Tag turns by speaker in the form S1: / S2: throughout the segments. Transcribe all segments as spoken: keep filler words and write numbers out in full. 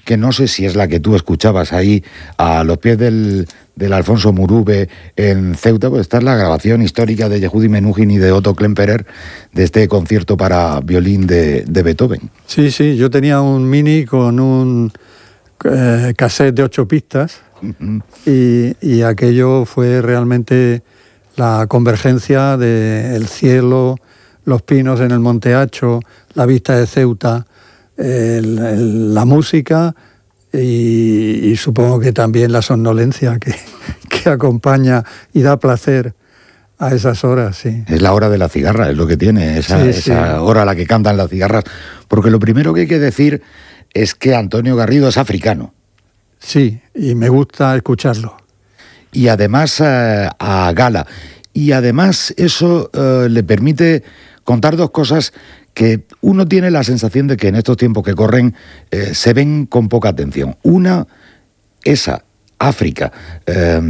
S1: que no sé si es la que tú escuchabas ahí a los pies del, del Alfonso Murube en Ceuta, pues esta es la grabación histórica de Yehudi Menuhin y de Otto Klemperer de este concierto para violín de, de Beethoven.
S2: Sí, sí, yo tenía un Mini con un eh, cassette de ocho pistas uh-huh. y, y aquello fue realmente la convergencia del cielo, los pinos en el Monte Hacho, la vista de Ceuta, el, el, la música y, y supongo que también la somnolencia que, que acompaña y da placer a esas horas, sí.
S1: Es la hora de la cigarra, es lo que tiene, esa,
S2: sí,
S1: esa
S2: sí.
S1: hora a la que cantan las cigarras. Porque lo primero que hay que decir es que Antonio Garrido es africano.
S2: Sí, y me gusta escucharlo.
S1: Y además eh, a gala. Y además eso eh, le permite contar dos cosas que uno tiene la sensación de que en estos tiempos que corren eh, se ven con poca atención. Una, esa, África, eh,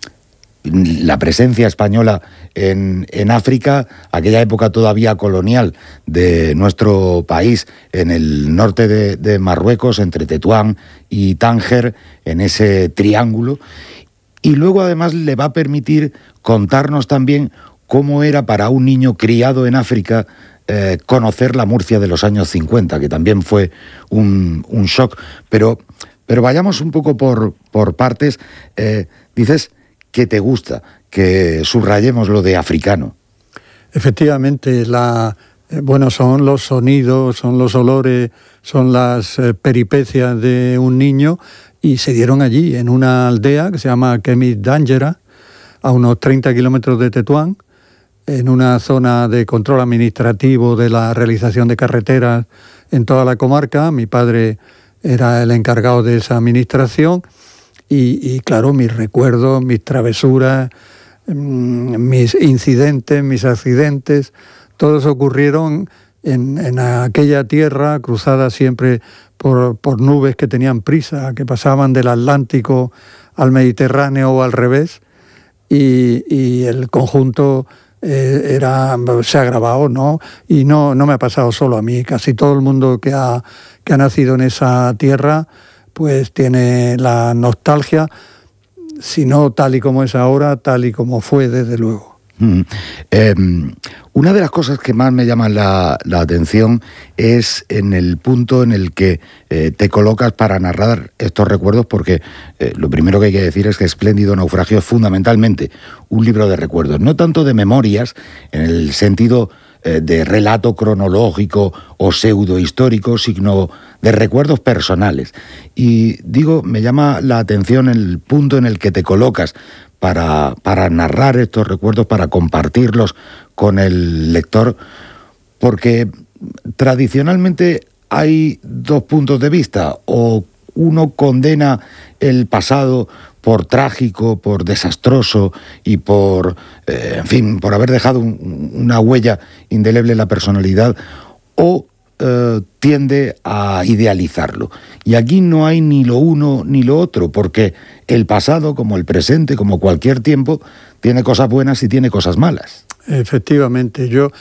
S1: la presencia española en, en África, aquella época todavía colonial de nuestro país, en el norte de, de Marruecos, entre Tetuán y Tánger, en ese triángulo. Y luego además le va a permitir contarnos también cómo era para un niño criado en África eh, conocer la Murcia de los años cincuenta, que también fue un, un shock. Pero, pero vayamos un poco por, por partes. Eh, dices que te gusta, que subrayemos lo de africano.
S2: Efectivamente, la, eh, bueno, son los sonidos, son los olores, son las eh, peripecias de un niño, y se dieron allí, en una aldea que se llama Kemit Dangera, a unos treinta kilómetros de Tetuán, en una zona de control administrativo de la realización de carreteras en toda la comarca. Mi padre era el encargado de esa administración y, y claro, mis recuerdos, mis travesuras, mis incidentes, mis accidentes, todos ocurrieron en, en aquella tierra cruzada siempre por, por nubes que tenían prisa, que pasaban del Atlántico al Mediterráneo o al revés, y, y el conjunto eh, era, se ha grabado, ¿no? Y no, no me ha pasado solo a mí, casi todo el mundo que ha, que ha nacido en esa tierra pues tiene la nostalgia, si no tal y como es ahora, tal y como fue desde luego.
S1: Mm. Eh, una de las cosas que más me llama la, la atención es en el punto en el que eh, te colocas para narrar estos recuerdos, porque eh, lo primero que hay que decir es que Espléndido Naufragio es fundamentalmente un libro de recuerdos, no tanto de memorias en el sentido eh, de relato cronológico o pseudohistórico, sino de recuerdos personales. Y digo, me llama la atención el punto en el que te colocas para, para narrar estos recuerdos, para compartirlos con el lector, porque tradicionalmente hay dos puntos de vista: o uno condena el pasado por trágico, por desastroso y por, eh, en fin, por haber dejado un, una huella indeleble en la personalidad, o eh, tiende a idealizarlo. Y aquí no hay ni lo uno ni lo otro, porque el pasado, como el presente, como cualquier tiempo, tiene cosas buenas y tiene cosas malas.
S2: Efectivamente, yo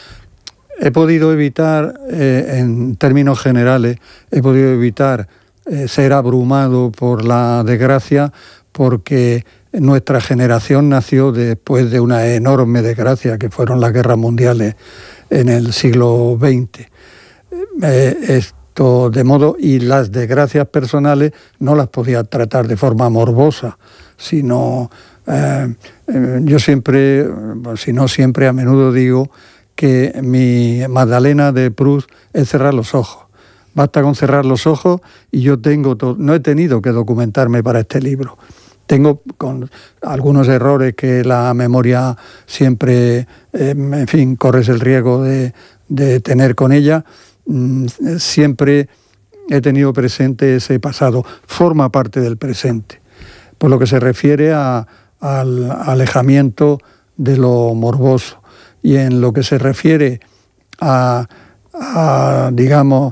S2: he podido evitar, eh, en términos generales, he podido evitar eh, ser abrumado por la desgracia, porque nuestra generación nació después de una enorme desgracia que fueron las guerras mundiales en el siglo veinte. Eh, esto de modo, y las desgracias personales no las podía tratar de forma morbosa, sino eh, eh, yo siempre, bueno, si no siempre, a menudo digo que mi Magdalena de Proust es cerrar los ojos. Basta con cerrar los ojos y yo tengo to- no he tenido que documentarme para este libro. Tengo con algunos errores que la memoria siempre, eh, en fin, corres el riesgo de, de tener con ella. Mm, siempre he tenido presente ese pasado, forma parte del presente. Por lo que se refiere a, al alejamiento de lo morboso, y en lo que se refiere a, a digamos,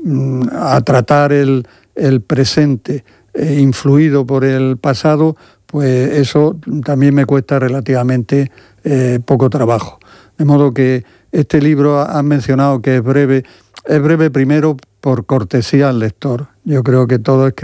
S2: a tratar el, el presente eh, influido por el pasado, pues eso también me cuesta relativamente eh, poco trabajo. De modo que este libro, han mencionado que es breve, es breve primero por cortesía al lector. Yo creo que todo es